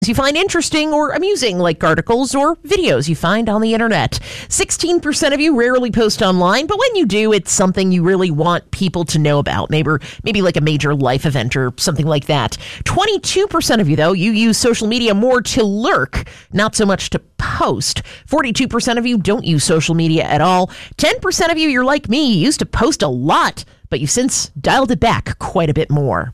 you find interesting or amusing, like articles or videos you find on the internet. 16% of you rarely post online, but when you do, it's something you really want people to know about. Maybe like a major life event or something like that. 22% of you, though, you use social media more to lurk, not so much to post. 42% of you don't use social media at all. 10% of you, you're like me, you used to post a lot, but you've since dialed it back quite a bit more.